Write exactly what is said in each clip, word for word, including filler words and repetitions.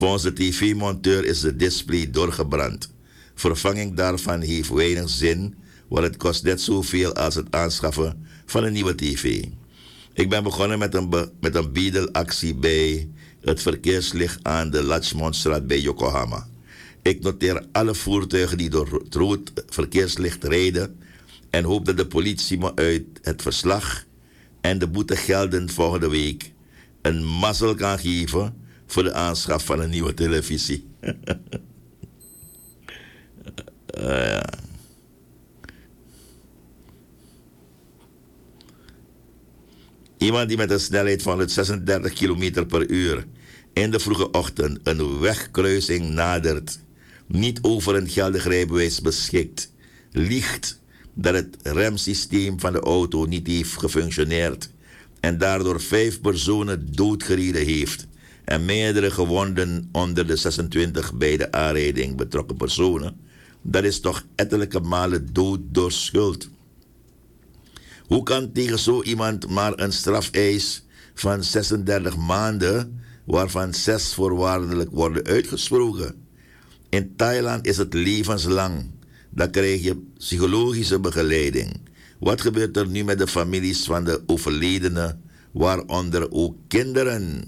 Volgens de T V-monteur is de display doorgebrand. Vervanging daarvan heeft weinig zin, want het kost net zoveel als het aanschaffen van een nieuwe T V. Ik ben begonnen met een, be, met een biedelactie bij het verkeerslicht aan de Lachmondstraat bij Yokohama. Ik noteer alle voertuigen die door het rood verkeerslicht rijden en hoop dat de politie me uit het verslag en de boetegelden volgende week een mazzel kan geven voor de aanschaf van een nieuwe televisie. uh, ja. Iemand die met een snelheid van honderdzesendertig kilometer per uur in de vroege ochtend een wegkruising nadert, niet over een geldig rijbewijs beschikt, liegt dat het remsysteem van de auto niet heeft gefunctioneerd en daardoor vijf personen doodgereden heeft en meerdere gewonden onder de zesentwintig bij de aanrijding betrokken personen, dat is toch ettelijke malen dood door schuld. Hoe kan tegen zo iemand maar een strafeis van zesendertig maanden, waarvan zes voorwaardelijk worden uitgesproken? In Thailand is het levenslang. Dan krijg je psychologische begeleiding. Wat gebeurt er nu met de families van de overledenen, waaronder ook kinderen?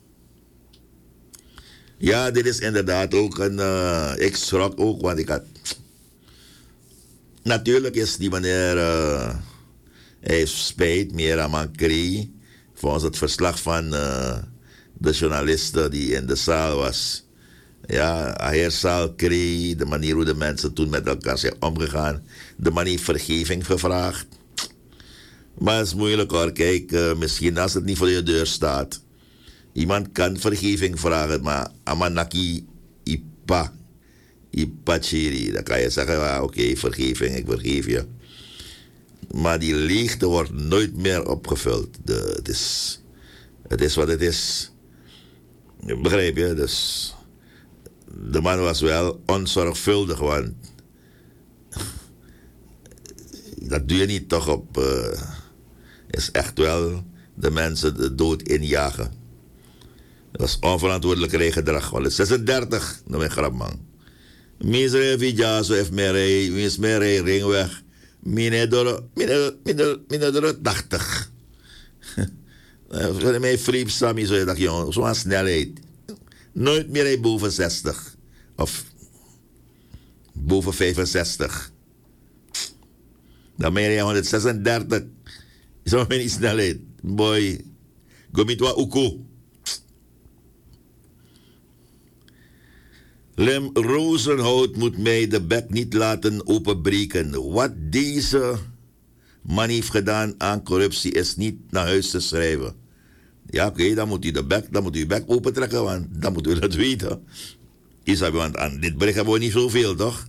Ja, dit is inderdaad ook een... Uh, ik schrok ook, want ik had... Natuurlijk is die meneer... Uh, hij heeft spijt, Mera Mankri, volgens het verslag van uh, de journaliste die in de zaal was. Ja, heerzaal kreeg, de manier hoe de mensen toen met elkaar zijn omgegaan. De man heeft vergeving gevraagd. Maar het is moeilijk hoor, kijk, uh, misschien als het niet voor je deur staat. Iemand kan vergeving vragen, maar amanaki ipa, ipa chiri. Dan kan je zeggen, ah, oké, okay, vergeving, ik vergeef je. Maar die leegte wordt nooit meer opgevuld. De, het, is, het is wat het is. Begrijp je? Dus de man was wel onzorgvuldig, want dat doe je niet toch op... Uh, is echt wel de mensen de dood injagen. Dat was onverantwoordelijk rijgedrag. Want het zesendertig, nou mijn grap man. Misere vija zo heeft meer rij, mis meer rij, ringweg. Mine door, mine, mine, mine door tachtig. Voor mij vriend Sammy zo je dacht, jongen, zo'n snelheid. Nooit meer rij boven zestig. Of boven vijfenzestig. Dan ben je honderdzesendertig. Zo mijn snelheid. Boy. Gomitwa uko. Lem Rozenhout moet mij de bek niet laten openbreken. Wat deze man heeft gedaan aan corruptie is niet naar huis te schrijven. Ja, oké, okay, dan moet u de bek, dan moet u bek opentrekken, want dan moet u dat weten. Isabi, want aan dit bericht hebben we niet zoveel, toch?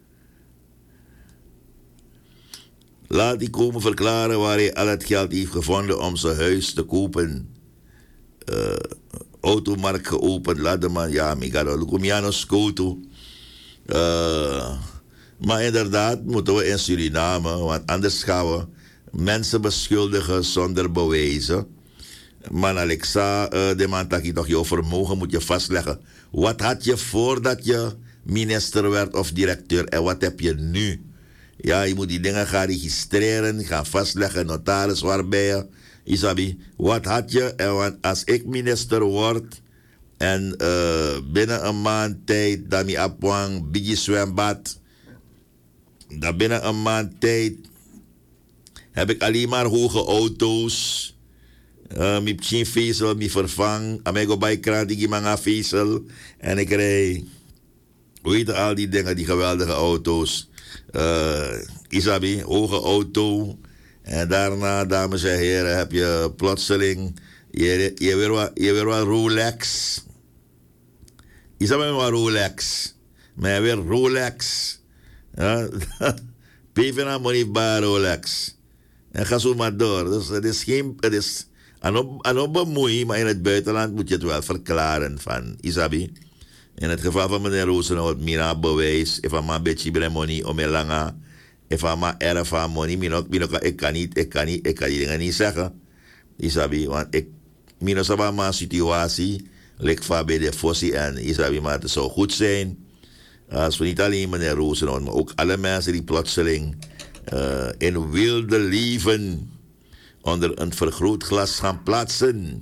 Laat die komen verklaren waar hij al het geld heeft gevonden om zijn huis te kopen. Uh, automarkt geopend, laat de man, ja, Migado, Lukumiano Skoto. Uh, maar inderdaad moeten we in Suriname, want anders gaan we mensen beschuldigen zonder bewijzen. Man, Alexa, uh, de man dat je toch jouw vermogen moet je vastleggen. Wat had je voordat je minister werd of directeur en wat heb je nu? Ja, je moet die dingen gaan registreren, gaan vastleggen, notaris waarbij je. Isabi, wat had je? En want als ik minister word en uh, binnen een maand tijd, dan mi apwang, bigi zwembad, dan binnen een maand tijd heb ik alleen maar hoge auto's. Uh, mi pchin vezel, mi vervang, amigo bij kraan, die manga vezel. En ik rij, hoe heet al die dingen, die geweldige auto's. Uh, Isabi, hoge auto. En daarna, dames en heren, heb je plotseling, je, je weer wat, je weer wat Rolex. Isabi wat Rolex. Maar weer Rolex. Ja? P V N money bij Rolex. En ga zo maar door. Dus het is geen, het is aan op bemoeien, maar in het buitenland moet je het wel verklaren van Isabi. In het geval van meneer Rozenhout, mina bewijs, if een beetje bij money om je langa, if een erf van money, minok, minok, ik kan niet, ik kan niet, ik kan die dingen niet zeggen. Isabi, want ik, minok, een situatie, Likva bij de Fossi en Israël, maar het zou goed zijn als we niet alleen meneer Rozenhout, maar ook alle mensen die plotseling uh, in wilde leven onder een vergrootglas gaan plaatsen.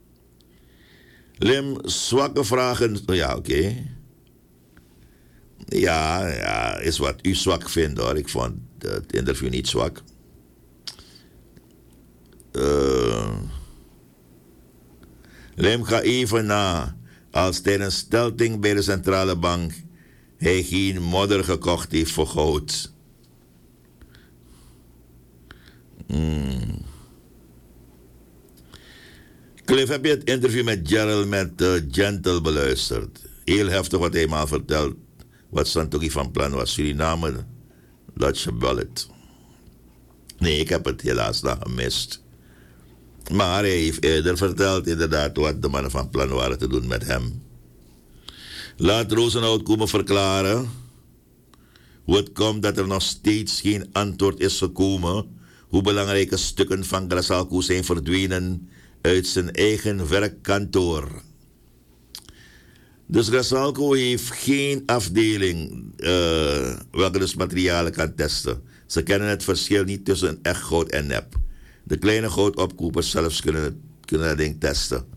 Lim, zwakke vragen. Ja, oké. Okay. Ja, ja, is wat u zwak vindt hoor. Ik vond het interview niet zwak. Uh, Lim, ga even na. Als tijdens stelting bij de centrale bank hij geen modder gekocht heeft voor goud. Hmm. Cliff, heb je het interview met Gerald met uh, Gentle beluisterd? Heel heftig wat hij maar vertelt. Wat Santoki van plan was. Suriname, dat je ballet. Nee, ik heb het helaas nog gemist. Maar hij heeft eerder verteld inderdaad wat de mannen van plan waren te doen met hem. Laat Rozenhout komen verklaren hoe het komt dat er nog steeds geen antwoord is gekomen. Hoe belangrijke stukken van Grasalco zijn verdwenen uit zijn eigen werkkantoor. Dus Grasalco heeft geen afdeling uh, welke dus materialen kan testen. Ze kennen het verschil niet tussen echt goud en nep. De kleine goudopkopers zelfs kunnen, kunnen dat ding testen.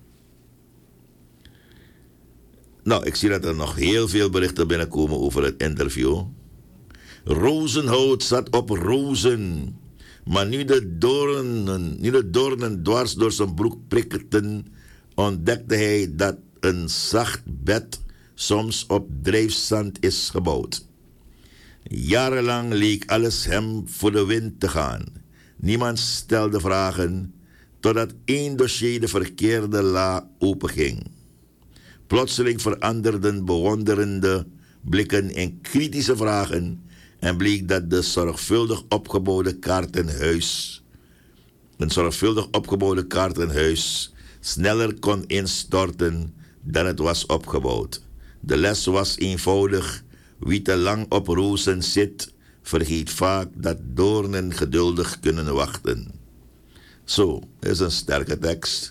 Nou, ik zie dat er nog heel veel berichten binnenkomen over het interview. Rozenhout zat op rozen. Maar nu de doornen, nu de doornen dwars door zijn broek prikkelden, ontdekte hij dat een zacht bed soms op drijfzand is gebouwd. Jarenlang leek alles hem voor de wind te gaan. Niemand stelde vragen, totdat één dossier de verkeerde la openging. Plotseling veranderden bewonderende blikken in kritische vragen en bleek dat de zorgvuldig opgebouwde kaartenhuis, een zorgvuldig opgebouwde kaartenhuis sneller kon instorten dan het was opgebouwd. De les was eenvoudig: wie te lang op rozen zit, vergeet vaak dat doornen geduldig kunnen wachten. Zo, is een sterke tekst.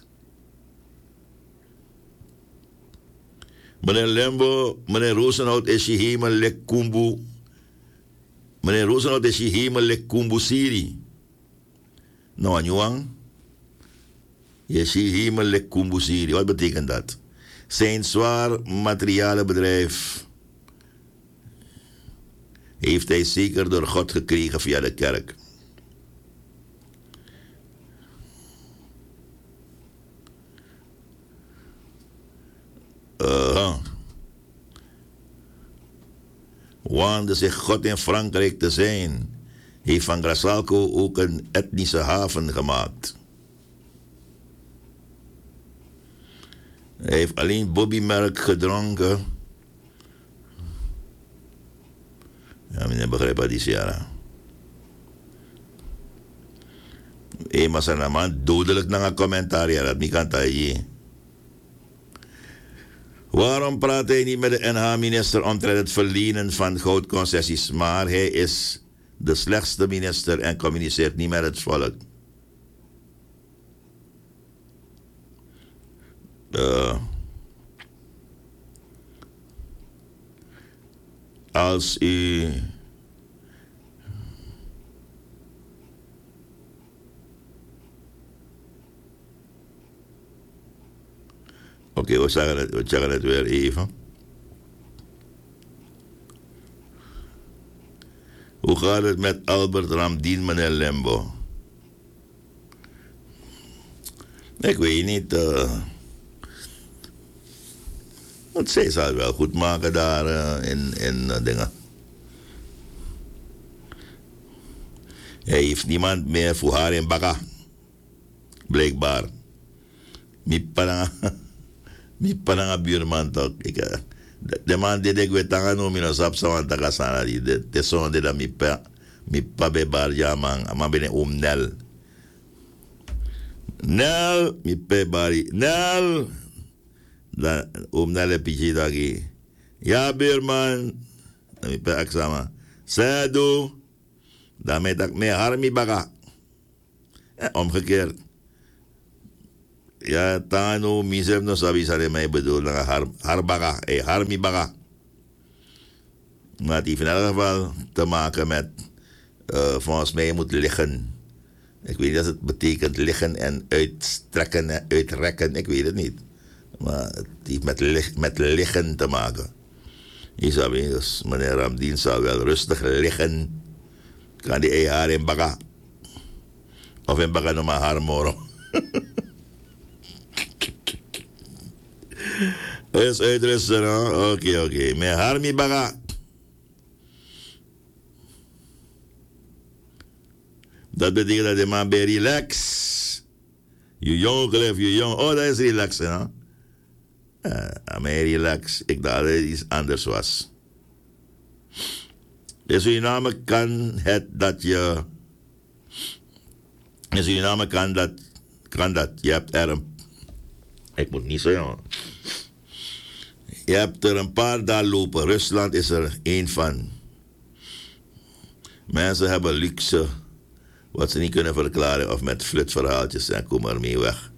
Meneer Lembo, meneer Rozenhout is je hemel lek kumbu. Meneer Rozenhout is je hemel lek kumbu siri. Nou, Anjuang. Je is je hemel lek kumbu siri. Wat betekent dat? Zijn zwaar materialenbedrijf heeft hij zeker door God gekregen via de kerk. Uh, waande zich God in Frankrijk te zijn, heeft van Grasalco ook een etnische haven gemaakt. Hij heeft alleen Bobby-merk gedronken. Ja, meneer begrijpt wat die Sierra. Hé, maar zijn man dodelijk naar een commentaar, ja, dat niet kan taai. Waarom praat hij niet met de N H-minister omtrent het verlenen van goudconcessies, maar hij is de slechtste minister en communiceert niet met het volk? Uh, als u Oké, okay, we zeggen het, we zeggen het weer even. Hoe gaat het met Albert Ramdien, meneer Lembo? Ik weet niet. Uh, want zij zal het wel goed maken daar uh, in, in uh, dingen. Hij heeft niemand meer voor haar in Baka. Blijkbaar. Mi pananga. Mi pananga buurman toch. Ik, uh, de, de man die ik weet tanga no mi no sap sa wan taka sana di. De, de son de da mi pa. Mi pa be bar ja man. Man bene oom Nel. Nel. Mi pe bari. Nel. Da oom Nel e pichi dagi. Ja buurman. Da mi pe aksama. Sedo. Da me tak me har mi baka. Eh, omgekeerd. ja, tano, misem no sabi sa rin may bedoel na har, harbaga, eh, harmibaga. Maar het heeft in elk geval te maken met, uh, volgens mij, je moet liggen. Ik weet niet wat het betekent, liggen en uitstrekken en uitrekken, ik weet het niet. Maar het heeft met, lig, met liggen te maken. Isabi, dus meneer Ramdien zal wel rustig liggen. Kan die ei haar in baga. Of in baga nog maar haar moro. Is uitrusten, hoor. Oké, okay, oké. Okay. Met haar mi baga. Dat betekent dat de man bij relax. Je jong geloof, je jong. Oh, dat is relaxen, hè? Uh, maar relax. Ik dacht dat het iets anders was. In Suriname kan het dat je... In Suriname kan dat... Kan dat. Je hebt er een... Ik moet niet zeggen. Je hebt er een paar daar lopen. Rusland is er één van. Mensen hebben luxe... Wat ze niet kunnen verklaren of met flutverhaaltjes en kom ermee weg.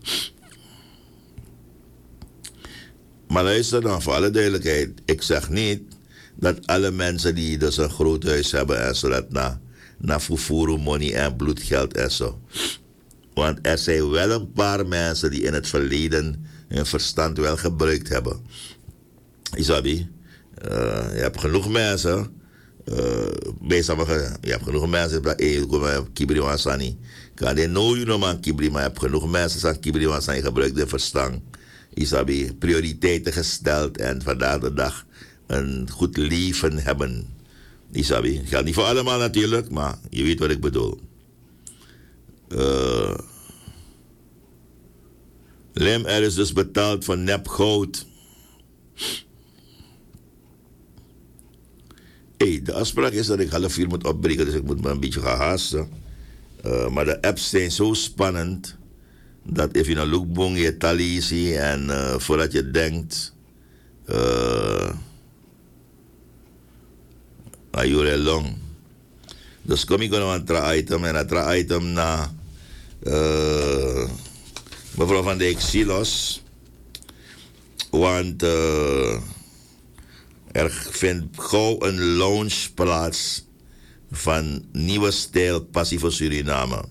Maar luister dan, voor alle duidelijkheid. Ik zeg niet dat alle mensen die dus een groot huis hebben en zo dat na, na fufuru money en bloedgeld en zo. Want er zijn wel een paar mensen die in het verleden hun verstand wel gebruikt hebben. Isabi, uh, je hebt genoeg mensen... Uh, bij sommige, je hebt genoeg mensen die zeggen, kom maar, kibri wansani. Kan je nou je nog maar kibri, maar je hebt genoeg mensen die kibri wansani gebruikt in verstand. Isabi, prioriteiten gesteld en vandaag de dag een goed leven hebben. Isabi, geldt niet voor allemaal natuurlijk, maar je weet wat ik bedoel. Uh, Lem, er is dus betaald voor nep goud. Hey, de afspraak is dat ik half vier moet opbreken, dus ik moet me een beetje gaan haasten. Uh, maar de apps zijn zo spannend, dat als je een lookbook je tally ziet en uh, voordat je denkt, uh, are long. Dus kom ik nog aan het item en het item na uh, mevrouw Van Dijk Silos, want... Uh, Er vindt gauw een lounge plaats van nieuwe stijl Passie voor Suriname.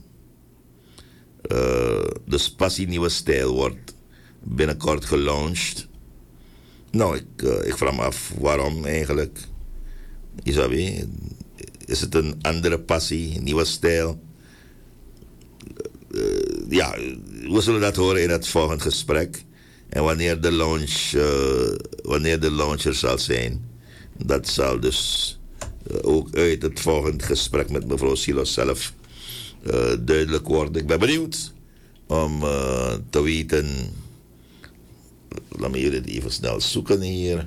Uh, dus Passie Nieuwe Stijl wordt binnenkort gelaunched. Nou, ik, uh, ik vraag me af waarom eigenlijk. Isabi, is het een andere passie, nieuwe stijl? Uh, ja, we zullen dat horen in het volgende gesprek. En wanneer de launch, uh, wanneer de launch er zal zijn, dat zal dus uh, ook uit het volgende gesprek met mevrouw Silos zelf uh, duidelijk worden. Ik ben benieuwd om uh, te weten. Laat me jullie even snel zoeken hier.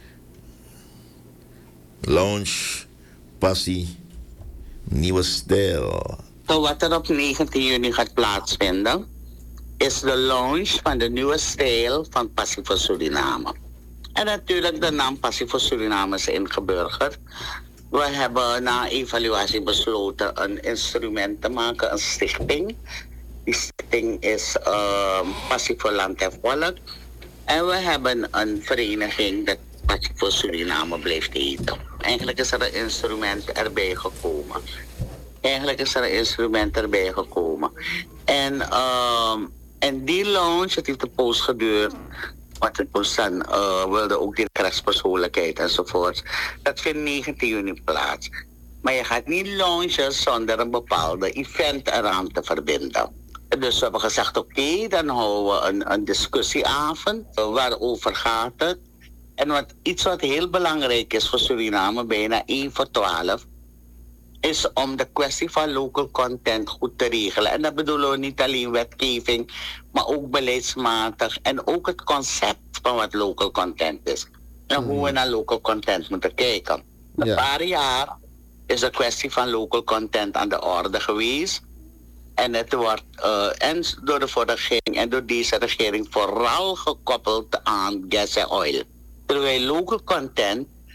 Launch, passie, nieuwe stijl. So, wat er op negentien juni gaat plaatsvinden, is de launch van de nieuwe stijl van Passie voor Suriname. En natuurlijk de naam Passie voor Suriname is ingeburgerd. We hebben na evaluatie besloten een instrument te maken, een stichting. Die stichting is uh, Passie voor Land en Volk. En we hebben een vereniging dat Passie voor Suriname blijft heten. Eigenlijk is er een instrument erbij gekomen. Eigenlijk is er een instrument erbij gekomen. En... Uh, En die launch, het heeft een poos geduurd, want het moest dan, uh, wilde ook die rechtspersoonlijkheid enzovoort. Dat vindt negentien juni plaats. Maar je gaat niet launchen zonder een bepaalde event eraan te verbinden. Dus we hebben gezegd, oké, okay, dan houden we een, een discussieavond. Waarover gaat het? En wat, iets wat heel belangrijk is voor Suriname, bijna één voor twaalf... is om de kwestie van local content goed te regelen. En dat bedoelen we niet alleen wetgeving, maar ook beleidsmatig. En ook het concept van wat local content is. En hoe we naar local content moeten kijken. Een ja. paar jaar is de kwestie van local content aan de orde geweest. En het wordt uh, en door de vorige regering en door deze regering vooral gekoppeld aan gas en oil. Terwijl local content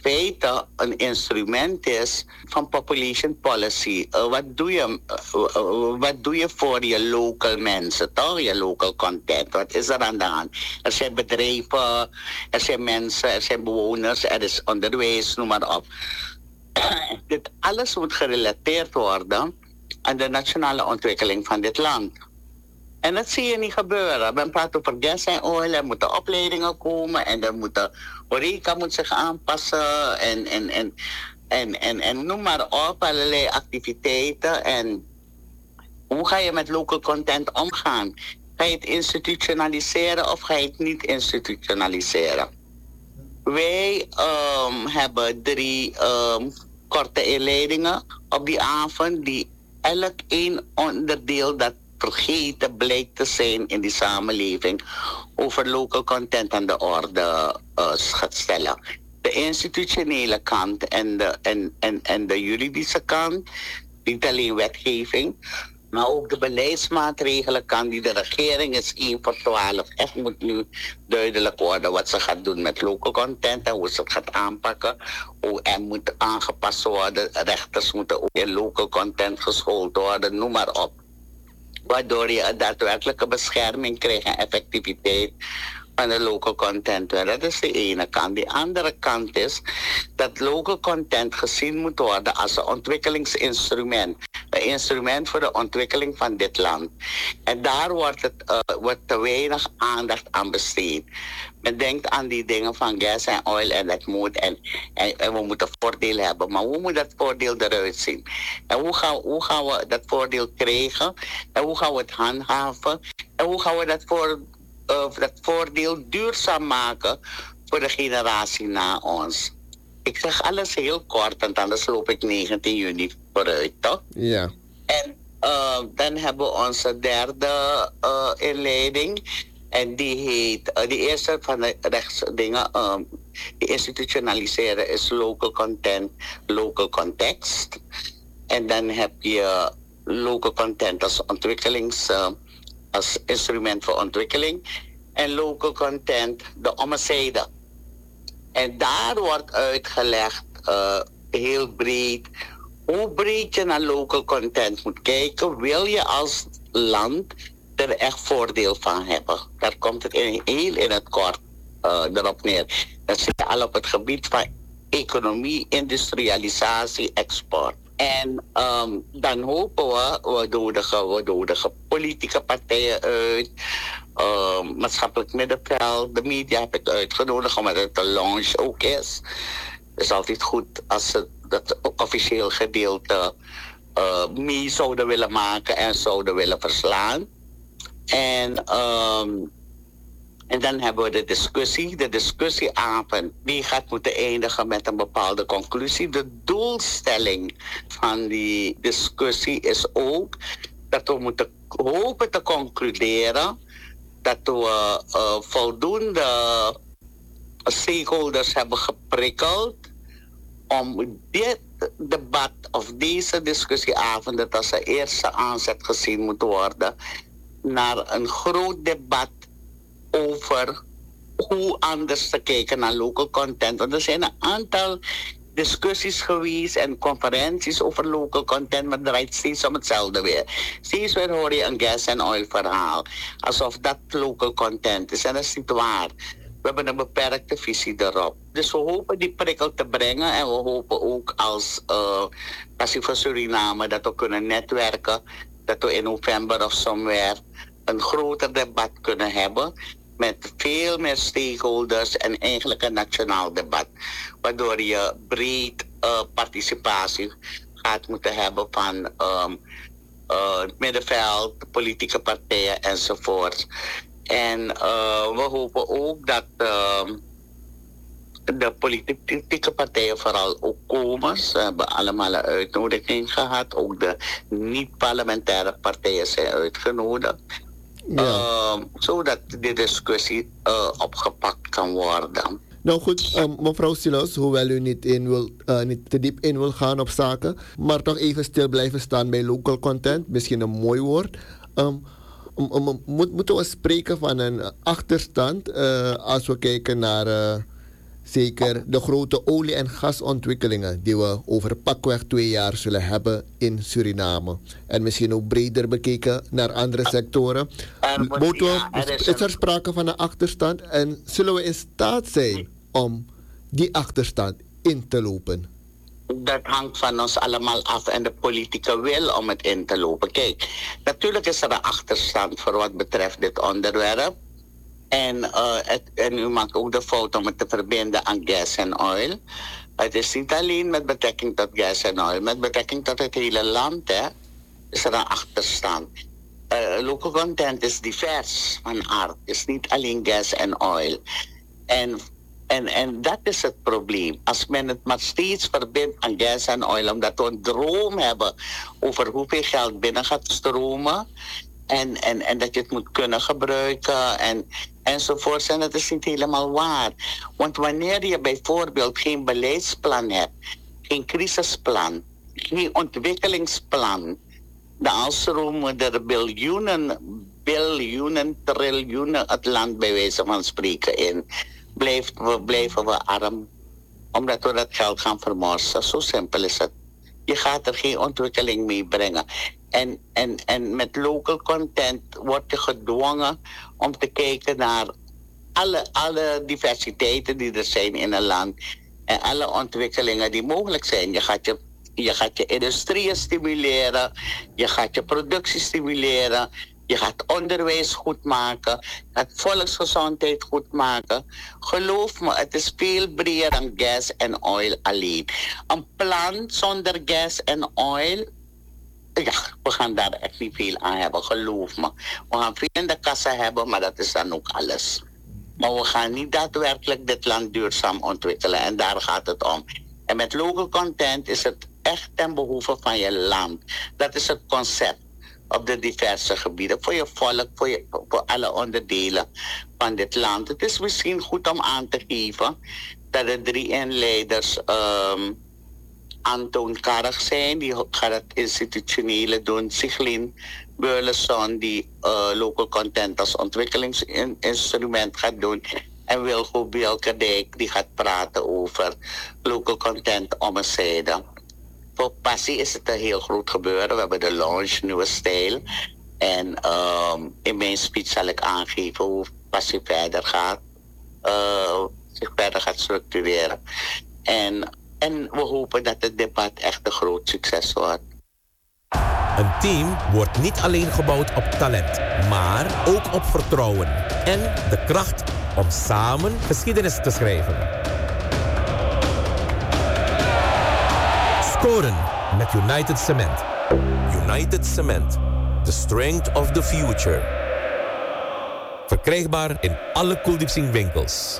feite een instrument is van population policy. Uh, wat, doe je, uh, uh, wat doe je voor je local mensen, toch? Je local content. Wat is er aan de hand? Er zijn bedrijven, er zijn mensen, er zijn bewoners, er is onderwijs, noem maar op. Dit alles moet gerelateerd worden aan de nationale ontwikkeling van dit land. En dat zie je niet gebeuren. Men praat over gas en olie, er moeten opleidingen komen en er moeten, horeca moet zich aanpassen en, en, en, en, en, en noem maar op, allerlei activiteiten. En hoe ga je met local content omgaan? Ga je het institutionaliseren of ga je het niet institutionaliseren? Wij um, hebben drie um, korte inleidingen op die avond die elk één onderdeel dat vergeten blijkt te zijn in die samenleving over local content aan de orde uh, gaat stellen. De institutionele kant en de, en, en, en de juridische kant, niet alleen wetgeving, maar ook de beleidsmaatregelen kan die de regering is één voor twaalf. Echt moet nu duidelijk worden wat ze gaat doen met local content en hoe ze het gaat aanpakken. Hoe er moet aangepast worden. Rechters moeten ook in local content geschoold worden, noem maar op. Waardoor je een daadwerkelijke bescherming krijgt en effectiviteit van de local content. Dat is de ene kant. De andere kant is dat local content gezien moet worden als een ontwikkelingsinstrument. Een instrument voor de ontwikkeling van dit land. En daar wordt, het, uh, wordt te weinig aandacht aan besteed. Men denkt aan die dingen van gas en oil en dat moet. En, en, en we moeten voordeel hebben. Maar hoe moet dat voordeel eruit zien? En hoe gaan, hoe gaan we dat voordeel krijgen? En hoe gaan we het handhaven? En hoe gaan we dat, voor, uh, dat voordeel duurzaam maken voor de generatie na ons? Ik zeg alles heel kort, want anders loop ik negentien juni vooruit, toch? Ja. En uh, dan hebben we onze derde uh, inleiding. En die heet, uh, die eerste van de rechtsdingen, um, die institutionaliseren is local content, local context. En dan heb je local content als ontwikkelings, uh, als instrument voor ontwikkeling. En local content de ommezijde. En daar wordt uitgelegd, uh, heel breed, hoe breed je naar local content moet kijken. Wil je als land er echt voordeel van hebben? Daar komt het in, heel in het kort uh, erop neer. Dat zit al op het gebied van economie, industrialisatie, export. En um, dan hopen we, we nodigen, we nodigen politieke partijen uit, uh, maatschappelijk middenveld, de media heb ik uitgenodigd omdat het een launch ook is. Het is altijd goed als ze dat officieel gedeelte uh, mee zouden willen maken en zouden willen verslaan. En, um, en dan hebben we de discussie. De discussieavond die gaat moeten eindigen met een bepaalde conclusie. De doelstelling van die discussie is ook dat we moeten hopen te concluderen dat we uh, voldoende stakeholders hebben geprikkeld om dit debat of deze discussieavond, dat als een eerste aanzet gezien moet worden, naar een groot debat over hoe anders te kijken naar local content. Want er zijn een aantal discussies geweest en conferenties over local content, maar het draait steeds om hetzelfde weer. Steeds weer hoor je een gas en oil verhaal, alsof dat local content is. En dat is niet waar. We hebben een beperkte visie erop. Dus we hopen die prikkel te brengen en we hopen ook als uh, Passie voor Suriname dat we kunnen netwerken, dat we in november of somewhere een groter debat kunnen hebben met veel meer stakeholders en eigenlijk een nationaal debat. Waardoor je breed uh, participatie gaat moeten hebben van um, uh, het middenveld, de politieke partijen enzovoort. En uh, we hopen ook dat uh, de politieke partijen vooral ook komen. Ze hebben allemaal een uitnodiging gehad. Ook de niet-parlementaire partijen zijn uitgenodigd. Ja. Uh, zodat de discussie uh, opgepakt kan worden. Nou goed, um, mevrouw Silos, hoewel u niet, in wil, uh, niet te diep in wil gaan op zaken, maar toch even stil blijven staan bij local content, misschien een mooi woord. Um, um, um, moet, moeten we spreken van een achterstand uh, als we kijken naar uh, Zeker de grote olie- en gasontwikkelingen die we over pakweg twee jaar zullen hebben in Suriname. En misschien ook breder bekeken naar andere sectoren. Moeten we, is er sprake van een achterstand en zullen we in staat zijn om die achterstand in te lopen? Dat hangt van ons allemaal af en de politieke wil om het in te lopen. Kijk, natuurlijk is er een achterstand voor wat betreft dit onderwerp. En, uh, het, en u maakt ook de fout om het te verbinden aan gas en oil. Het is niet alleen met betrekking tot gas en oil, met betrekking tot het hele land, hè, is er een achterstand. Uh, local content is divers van aard, het is niet alleen gas en oil. En En, en dat is het probleem. Als men het maar steeds verbindt aan gas en oil, omdat we een droom hebben over hoeveel geld binnen gaat stromen. En, en, en dat je het moet kunnen gebruiken en, enzovoort. En dat is niet helemaal waar. Want wanneer je bijvoorbeeld geen beleidsplan hebt, geen crisisplan, geen ontwikkelingsplan, dan stromen er biljoenen, biljoenen, triljoenen het land bij wijze van spreken in. Blijven we, blijven we arm, omdat we dat geld gaan vermorsen. Zo simpel is het. Je gaat er geen ontwikkeling mee brengen. En, en, en met local content word je gedwongen om te kijken naar alle, alle diversiteiten die er zijn in een land. En alle ontwikkelingen die mogelijk zijn. Je gaat je, je, gaat je industrie stimuleren. Je gaat je productie stimuleren. Je gaat onderwijs goed maken. Je gaat volksgezondheid goed maken. Geloof me, het is veel breder dan gas en oil alleen. Een plan zonder gas en oil, ja, we gaan daar echt niet veel aan hebben, geloof me. We gaan veel in de kassa hebben, maar dat is dan ook alles. Maar we gaan niet daadwerkelijk dit land duurzaam ontwikkelen. En daar gaat het om. En met local content is het echt ten behoeve van je land. Dat is het concept. Op de diverse gebieden, voor je volk, voor, je, voor alle onderdelen van dit land. Het is misschien goed om aan te geven dat de drie inleiders um, aantoonkarig zijn. Die gaat het institutionele doen. Siglin Burleson, die uh, local content als ontwikkelingsinstrument gaat doen. En Wilgo Bielkerdijk, die gaat praten over local content ommezijde. Voor Passie is het een heel groot gebeuren. We hebben de launch, nieuwe stijl. En um, in mijn speech zal ik aangeven hoe Passie verder gaat. Uh, zich verder gaat structureren. En, en we hopen dat het debat echt een groot succes wordt. Een team wordt niet alleen gebouwd op talent, maar ook op vertrouwen. En de kracht om samen geschiedenis te schrijven. Scoren met United Cement. United Cement. The strength of the future. Verkrijgbaar in alle Koeldiepsing winkels.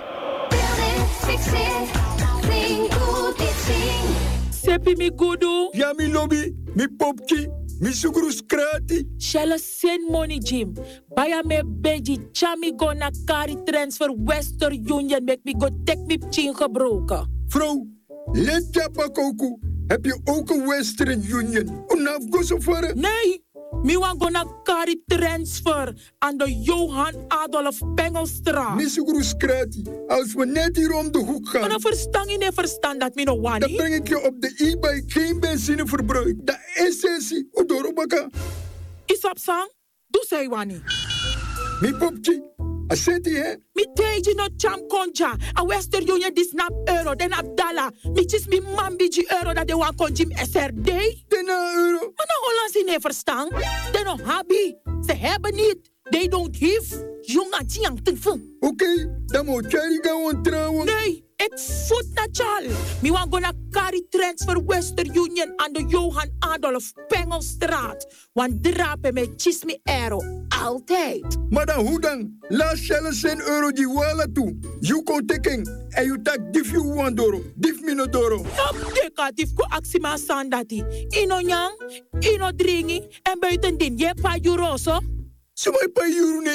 Sepi mi gudu. Ja mi lobby, mi popki, mi sugrus krati. Shella send money Jim. Baya me beji chami go na kari transfer Western Union make me go take me chin gebroken. Vrouw, let japa koku. Heb je ook een Western Union? Unaf go so far? Nee, mi wan go na kari transfer aan de Johan Adolf Pengelstraat. Mi sugrus krati. Als we net hier om de hoek gaan. Maar dan verstand je niet verstand dat mi no wani. Dan breng ik je op de e-bike geen benzineverbruik. Dat is essentie. Odorobaka. Isap sang, doe zij wani. Mi popchi. Asenti hè? Mi teji no cham konja. A Western Union dis nap euro, den ap dollar. Mi chis mi mambiji euro dat de wan konjim S R D. Den euro. Maar nou Hollandse nee verstaan. Den no habi. Ze hebben niet. They don't give. Jonga tiang tengfung. Oké, okay, dan moet jij gaan trouwen. Nee, ik voet na chal. Mi wan go na kari transfer Western Union aan de Johan Adolf Pengelstraat. Want drapen met chismi euro. Altijd. Maar dan hoe dan? Laat Shell zijn euro die wala toe. You kon teken. En you tak dif you wan doro. Dif mi no doro. Op deka dif ko aksi ma sandati. Ino nyang, ino dringi. En buiten din je pa juroso. Sumay pa euro